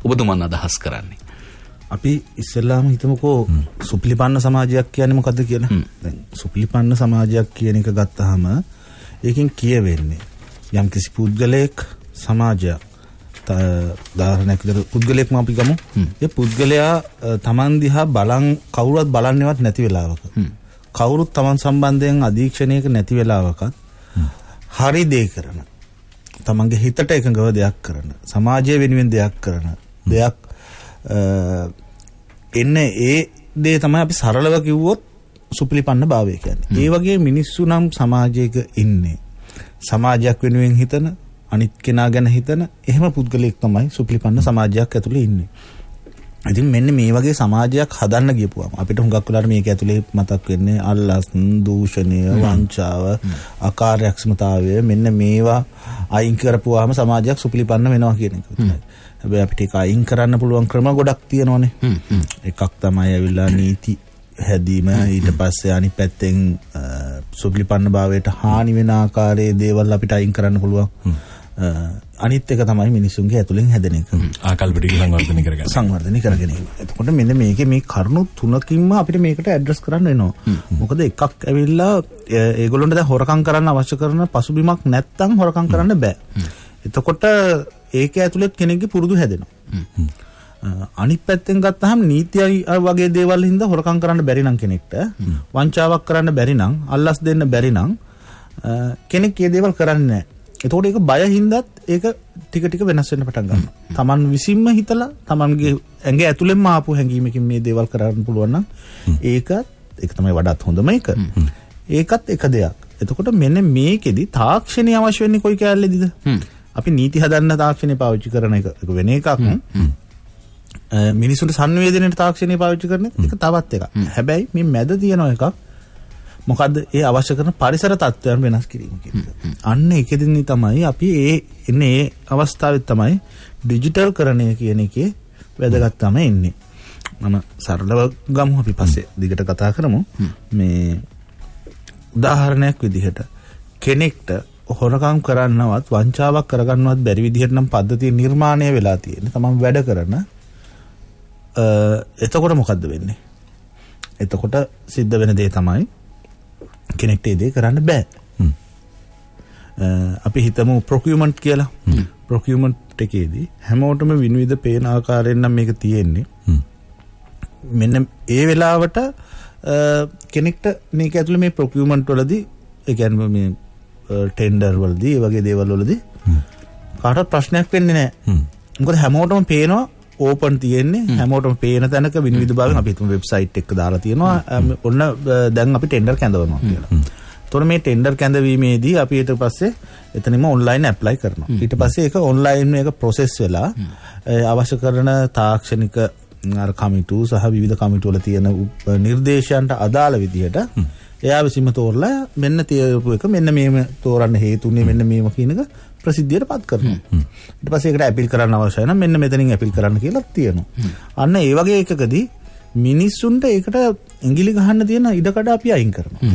ඔබතුමන් අදහස් කරන්නේ? අපි ඉස්සෙල්ලාම හිතමුකෝ සුපිලිපන්න සමාජයක් කියන්නේ මොකද්ද කියලා. දැන් සුපිලිපන්න සමාජයක් කියන එක ගත්තාම ඒකෙන් කියවෙන්නේ යම්කිසි පුද්ගලයෙක් සමාජයක් උදාහරණයක් විදිහට පුද්ගලයෙක්ම අපි ගමු. ඒ පුද්ගලයා Taman දිහා කවුරුවත් බලන්නේවත් නැති වෙලාවක කවුරුත් Taman සම්බන්ධයෙන් අධීක්ෂණයක නැති වෙලාවකත් හරි දේ කරන තමන්ගේ හිතට එකඟව දෙයක් කරන සමාජය වෙනුවෙන් දෙයක් කරන දෙයක් එන්නේ ඒ දේ තමයි අපි සරලව කිව්වොත් සුපිලිපන්න භාවය කියන්නේ. ඒ වගේ මිනිස්සු නම් සමාජයක ඉන්නේ සමාජයක් වෙනුවෙන් හිතන අනිත් කෙනා ගැන හිතන එහෙම පුද්ගලයෙක් තමයි සුපිලිපන්න සමාජයක් ඇතුලේ ඉන්නේ. ඉතින් මෙන්න මේ වගේ සමාජයක් හදන්න ගියපුවාම අපිට හුඟක් වෙලාවට මේක ඇතුලේ මතක් වෙන්නේ අල්ලස්, දූෂණය, වංචාව, අකාර්යක්ෂමතාවය මෙන්න මේවා අයින් කරපුවාම සමාජයක් සුපිලිපන්න වෙනවා කියන එක විතරයි. හැබැයි අපිට ඒක අයින් කරන්න පුළුවන් ක්‍රම ගොඩක් තියෙනවානේ. එකක් තමයි ඇවිල්ලා නීති හැදීම, ඊට පස්සේ අනිත් පැත්තෙන් සුපිලිපන්න භාවයට හානි වෙන ආකාරයේ දේවල් අපිට අයින් කරන්න පුළුවන්. අනිත් එක තමයි මිනිසුන්ගේ ඇතුලෙන් හැදෙන එක. ආකල්ප ටික සංවර්ධනය කරගෙන. එතකොට මෙන්න මේකේ මේ කරුණු තුනකින්ම අපිට මේකට ඇඩ්‍රස් කරන්න වෙනවා. මොකද එකක් ඇවිල්ලා ඒගොල්ලොන්ට දැන් හොරකම් කරන්න අවශ්‍ය කරන පසුබිමක් නැත්තම් හොරකම් කරන්න බෑ. එතකොට ඒක ඇතුලේ කෙනෙක්ගේ පුරුදු හැදෙනවා. අනිත් පැත්තෙන් ගත්තාම නීතිය වගේ දේවල් හින්දා හොරකම් කරන්න බැරි නම් කෙනෙක්ට වංචාවක් කරන්න බැරි නම් අල්ලස් දෙන්න බැරි නම් කෙනෙක් මේ දේවල් කරන්නේ නැහැ. එතකොට ඒක බය හින්දාත් ඒක ටික ටික වෙනස් වෙන්න පටන් ගන්නවා. Taman විසින්ම හිතලා Tamanගේ ඇඟ ඇතුළෙන්ම ආපු හැඟීමකින් මේ දේවල් කරන්න පුළුවන් නම් ඒක තමයි වඩාත් හොඳම එක. ඒකත් එක දෙයක්. එතකොට මෙන්න මේකෙදි තාක්ෂණය අවශ්‍ය වෙන්නේ කොයි කැලේදීද? අපි නීති හදන්න තාක්ෂණය පාවිච්චි කරන එක වෙන එකක්. මිනිසුන්ට සංවේදනයට තාක්ෂණය පාවිච්චි කරන එක තවත් එකක්. හැබැයි මේ මැද තියෙන එකක් මොකද්ද? ඒ අවශ්‍ය කරන පරිසර තත්ත්වයන් වෙනස් කිරීම කියන එක. අන්න ඒකෙදිනේ තමයි අපි ඒ අවස්ථාවේ තමයි ඩිජිටල් කරණය කියන එකේ වැදගත්කම එන්නේ. මම සරලව ගමු අපි පස්සේ දිගට කතා කරමු. මේ උදාහරණයක් විදිහට කෙනෙක්ට හොරකම් කරන්නවත් වංචාවක් කරගන්නවත් බැරි විදිහට නම් පද්ධතිය නිර්මාණය වෙලා තියෙන්නේ. තමන් වැඩ කරන එතකොට මොකද්ද වෙන්නේ? එතකොට සිද්ධ වෙන දේ තමයි කෙනෙක්ට ඒ දේ කරන්න බෑ. අපි හිතමු ප්‍රොකියුමන්ට් කියලා. ප්‍රොකියුමන්ට් එකේදී හැමෝටම විනිවිද පේන ආකාරයෙන් නම් මේක තියෙන්නේ. මෙන්න ඒ වෙලාවට කෙනෙක්ට මේක ඇතුලේ මේ ප්‍රොකියුමන්ට් වලදී ඒ කියන්නේ මේ ටෙන්ඩර් වලදී ඒ වගේ දේවල් වලදී කාටවත් ප්‍රශ්නයක් වෙන්නේ නැහැ. මොකද හැමෝටම පේනවා ඕපන් තියෙන්නේ. හැමෝටම පේන තැනක විනිවිද භාවයෙන් අපි හිතමු වෙබ්සයිට් එක දාලා තියෙනවා. ඔන්න දැන් අපි ටෙන්ඩර් කැඳවනවා කියලා. එතකොට මේ ටෙන්ඩර් කැඳවීමේදී අපි ඊට පස්සේ එතනම ඔන්ලයින් ඇප්ලයි කරනවා. ඊට පස්සේ ඒක ඔන්ලයින් එක ප්‍රොසෙස් වෙලා අවශ්‍ය කරන තාක්ෂණික අර කමිටු සහ විවිධ කමිටු වල තියෙන නිර්දේශයන්ට අදාළ විදිහට එයා විසින්ම තෝරලා මෙන්න තියපු එක මෙන්න මේම තෝරන්න හේතුනේ මෙන්න මේම කියන එක ප්‍රසිද්ධියටපත් කරනවා. ඊට පස්සේ ඒකට අපීල් කරන්න අවශ්‍ය නම් මෙන්න මෙතනින් අපීල් කරන්න කියලා තියෙනවා. අන්න ඒ වගේ එකකදී මිනිස්සුන්ට ඒකට ඇඟිලි ගහන්න තියෙන ඉඩකඩ අපි අයින් කරනවා.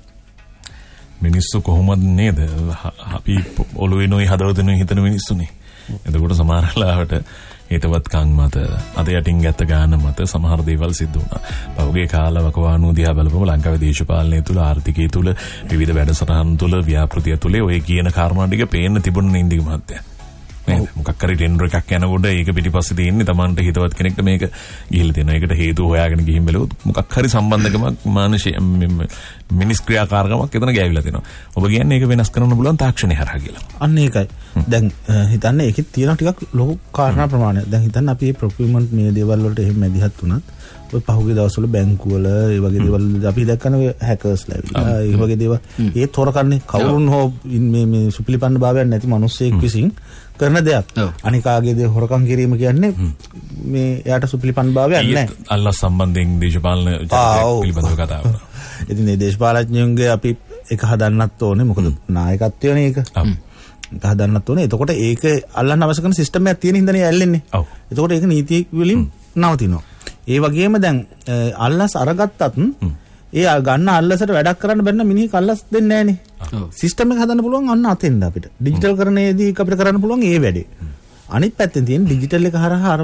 මිනිස්සු කොහොමද නේද? අපි ඔළුවේ නොයි හදවතෙනුයි හිතන මිනිස්සුනේ. එතකොට සමහර වෙලාවට හිතවත් කන් මත අද යටින් ගැත්ත ගන්න මත සමහර දේවල් සිද්ධ වුණා. පහුගිය කාලවකවානුව දිහා බලපුවම ලංකාවේ දේශපාලනය තුල ආර්ථිකය තුල විවිධ වැඩසටහන් තුල ව්‍යාපෘතිය තුල ඔය කියන කාරණා ටික පේන්න තිබුණේ ඉන්දික මහත්තයා. නේද? මොකක් හරි ටෙන්ඩර් එකක් යනකොට ඒක පිටිපස්සේ තියෙන්නේ Tamanට හිතවත් කෙනෙක්ට මේක ගිහිල්ලා තියෙනවා. ඒකට හේතු හොයාගෙන ගිහින් බැලුවොත් මොකක් හරි සම්බන්ධකමක් මානසික මිනිස් ක්‍රියාකාරකමක් එතන ගෑවිලා තියෙනවා. ඔබ කියන්නේ ඒක වෙනස් කරන්න පුළුවන් තාක්ෂණය හරහා කියලා. අන්න ඒකයි. දැන් හිතන්න ඒකෙත් තියෙන ටිකක් ලොකු කාරණා ප්‍රමාණයක්. දැන් හිතන්න අපි මේ ප්‍රොකියුමන්ට් මේ දේවල් වලට එහෙම මැදිහත් වුණත් ඔය පහුගිය දවස්වල බැංකුවල ඒ වගේ දේවල් අපි දැක්කනේ හැකර්ස්ලා ඇවිල්ලා ඒ වගේ දේවල් ඒ තොරකන්නේ කවුරුන් හෝ මේ සුපිලිපන්න භාවයක් නැති මිනිස්සෙක් විසින් කරන දෙයක්. අනිකාගේ දේ හොරකම් කිරීම කියන්නේ මේ එයාට සුපිලිපන්න භාවයක් නැහැ. අල්ලා සම්බන්ධයෙන් දේශපාලන පිළිබඳව කතා කරනවා. ඉතින් මේ දේශපාලඥයන්ගේ අපි එක හදන්නත් ඕනේ. මොකද නායකත්වයනේ ඒක. හදන්නත් ඕනේ. එතකොට ඒක අල්ලන්න අවශ්‍ය කරන සිස්ටම් එකක් තියෙන හින්දානේ ඇල්ලෙන්නේ. එතකොට ඒක නීති වලින් නවතිනවා. ඒ වගේම දැන් අල්ලස් අරගත්තත් ඒ ගන්න අල්ලසට වැඩක් කරන්න බැන්න මිනිහ අල්ලස් දෙන්නේ නැහනේ. සිස්ටම් එක හදන්න පුළුවන් අන්න අතෙන්ද අපිට. ඩිජිටල් කරණයේදී අපිට කරන්න පුළුවන් ඒ වැඩේ. අනිත් පැත්තෙන් තියෙන ඩිජිටල් එක හරහා